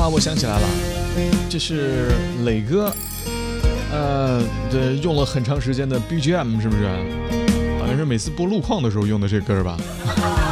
啊，我想起来了，这是磊哥，对，用了很长时间的 BGM， 是不是？好像是每次播路况的时候用的这歌吧。